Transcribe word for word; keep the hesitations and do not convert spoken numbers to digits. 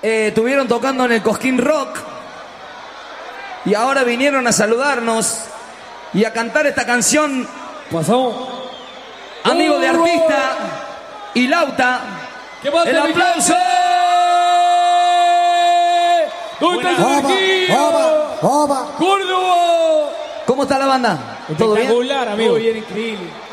eh, estuvieron tocando en el Cosquín Rock y ahora vinieron a saludarnos y a cantar esta canción. Pasamos. Amigo de artista y Lauta. El aplauso. ¿Dónde está el Córdoba? ¿Cómo está la banda? ¿Todo bien? Espectacular, amigo. Muy bien, increíble.